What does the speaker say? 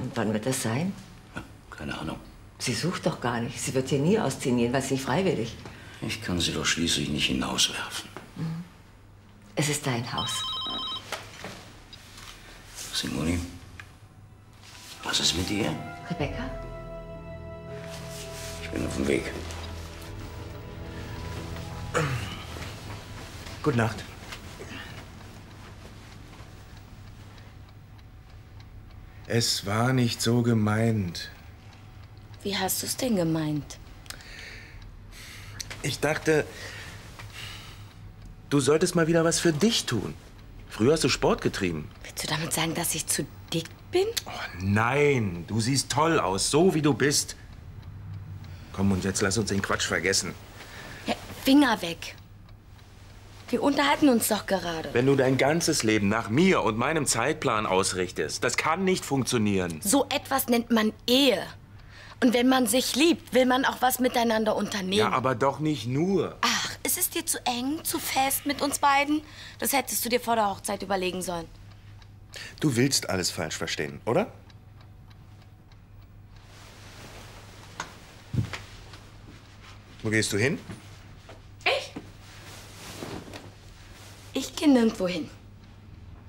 Und wann wird das sein? Ja, keine Ahnung. Sie sucht doch gar nicht. Sie wird hier nie ausziehen, jedenfalls nicht freiwillig. Ich kann sie doch schließlich nicht hinauswerfen. Es ist dein Haus. Simone, was ist mit dir? Rebecca? Ich bin auf dem Weg. Gute Nacht. Es war nicht so gemeint. Wie hast du es denn gemeint? Ich dachte, du solltest mal wieder was für dich tun. Früher hast du Sport getrieben. Willst du damit sagen, dass ich zu dick bin? Oh, nein, du siehst toll aus, so wie du bist. Komm, und jetzt lass uns den Quatsch vergessen. Ja, Finger weg. Wir unterhalten uns doch gerade. Wenn du dein ganzes Leben nach mir und meinem Zeitplan ausrichtest, das kann nicht funktionieren. So etwas nennt man Ehe. Und wenn man sich liebt, will man auch was miteinander unternehmen. Ja, aber doch nicht nur. Ach, ist es dir zu eng, zu fest mit uns beiden? Das hättest du dir vor der Hochzeit überlegen sollen. Du willst alles falsch verstehen, oder? Wo gehst du hin? Ich gehe nirgendwo hin.